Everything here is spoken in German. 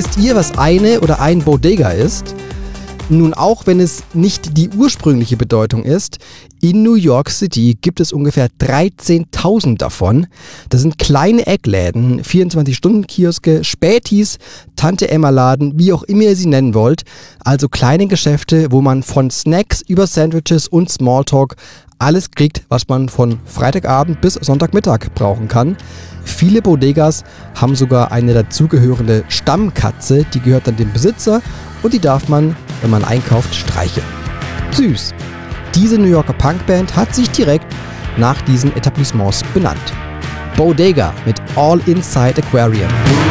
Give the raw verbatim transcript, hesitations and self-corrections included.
Wisst ihr, was eine oder ein Bodega ist? Nun, auch wenn es nicht die ursprüngliche Bedeutung ist, in New York City gibt es ungefähr dreizehntausend davon. Das sind kleine Eckläden, vierundzwanzig-Stunden-Kioske, Spätis, Tante-Emma-Laden, wie auch immer ihr sie nennen wollt. Also kleine Geschäfte, wo man von Snacks über Sandwiches und Smalltalk alles kriegt, was man von Freitagabend bis Sonntagmittag brauchen kann. Viele Bodegas haben sogar eine dazugehörende Stammkatze, die gehört dann dem Besitzer und die darf man, wenn man einkauft, streicheln. Süß. Diese New Yorker Punkband hat sich direkt nach diesen Etablissements benannt. Bodega mit All Inside Aquarium.